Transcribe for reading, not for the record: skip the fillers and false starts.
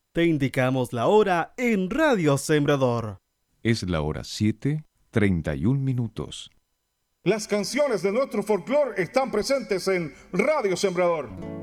Te indicamos la hora en Radio Sembrador. Es la hora 7:31. Las canciones de nuestro folclore están presentes en Radio Sembrador.